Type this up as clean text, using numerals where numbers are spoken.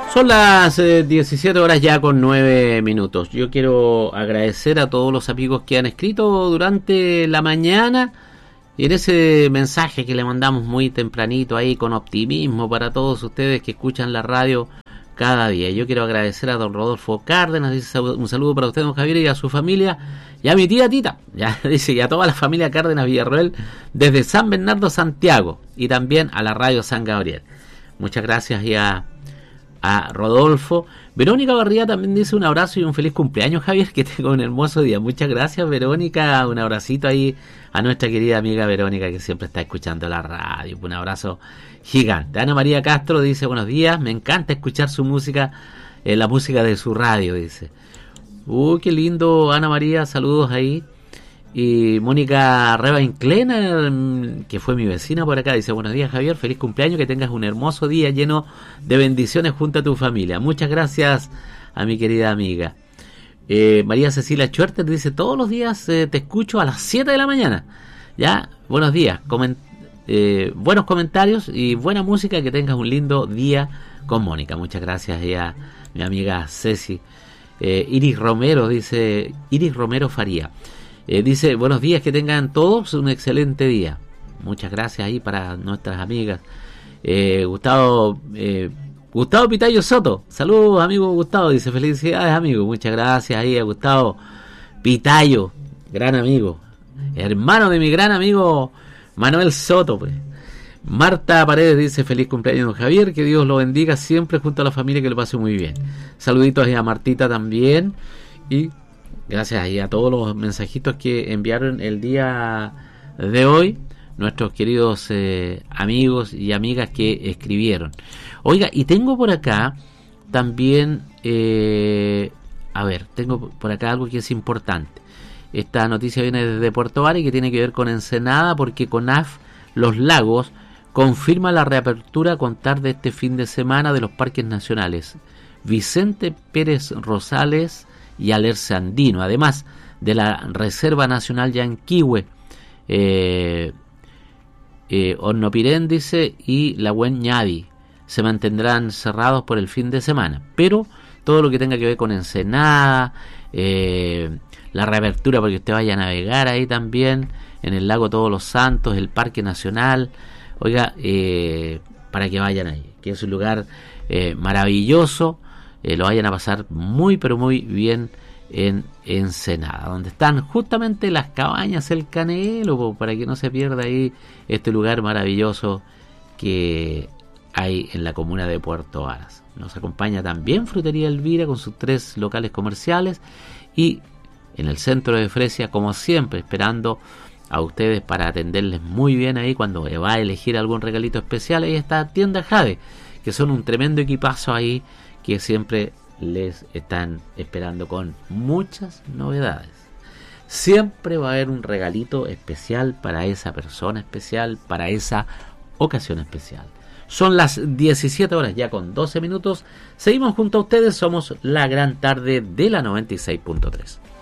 Son las 17 horas ya con 9 minutos. Yo quiero agradecer a todos los amigos que han escrito durante la mañana y en ese mensaje que le mandamos muy tempranito ahí con optimismo para todos ustedes que escuchan la radio cada día. Yo quiero agradecer a don Rodolfo Cárdenas, dice un saludo para usted, don Javier, y a su familia, y a mi tía Tita, ya dice, y a toda la familia Cárdenas Villarroel desde San Bernardo, Santiago, y también a la radio San Gabriel. Muchas gracias y a Rodolfo. Verónica Barría también dice un abrazo y un feliz cumpleaños, Javier, que tenga un hermoso día. Muchas gracias, Verónica, un abracito ahí a nuestra querida amiga Verónica, que siempre está escuchando la radio. Un abrazo gigante. Ana María Castro dice buenos días, me encanta escuchar su música, la música de su radio, dice. Qué lindo, Ana María, saludos ahí. Y Mónica Reba Inclena, que fue mi vecina por acá, dice buenos días, Javier, feliz cumpleaños, que tengas un hermoso día lleno de bendiciones junto a tu familia. Muchas gracias a mi querida amiga. María Cecilia Schwerter dice todos los días te escucho a las 7 de la mañana. Ya, buenos días, buenos comentarios y buena música, que tengas un lindo día con Mónica. Muchas gracias a mi amiga Ceci. Iris Romero dice, Iris Romero Faría. Dice, buenos días, que tengan todos un excelente día. Muchas gracias ahí para nuestras amigas. Gustavo Pitayo Soto. Saludos, amigo Gustavo. Dice, felicidades, amigo. Muchas gracias ahí a Gustavo Pitayo, gran amigo. Hermano de mi gran amigo Manuel Soto, pues. Marta Paredes dice, feliz cumpleaños, don Javier. Que Dios lo bendiga siempre junto a la familia, que lo pase muy bien. Saluditos a Martita también. Y gracias ahí a todos los mensajitos que enviaron el día de hoy nuestros queridos amigos y amigas que escribieron. Oiga, y tengo por acá también, tengo por acá algo que es importante. Esta noticia viene desde Puerto Varas y que tiene que ver con Ensenada, porque CONAF Los Lagos confirma la reapertura a contar de este fin de semana de los parques nacionales Vicente Pérez Rosales y Alerce Andino, además de la Reserva Nacional Yanquihue, Hornopirén, dice, y la Buen Ñadi. Se mantendrán cerrados por el fin de semana, pero todo lo que tenga que ver con Ensenada, la reapertura porque usted vaya a navegar ahí también en el lago Todos los Santos, el Parque Nacional, oiga, para que vayan ahí, que es un lugar maravilloso. Lo vayan a pasar muy pero muy bien en Ensenada, donde están justamente las cabañas El Canelo, para que no se pierda ahí este lugar maravilloso que hay en la comuna de Puerto Varas. Nos acompaña también Frutería Elvira con sus 3 locales comerciales, y en el centro de Fresia, como siempre, esperando a ustedes para atenderles muy bien ahí cuando va a elegir algún regalito especial. Ahí está Tienda Jade, que son un tremendo equipazo ahí, que siempre les están esperando con muchas novedades. Siempre va a haber un regalito especial para esa persona especial, para esa ocasión especial. Son las 17 horas ya con 12 minutos. Seguimos junto a ustedes, somos la gran tarde de la 96.3.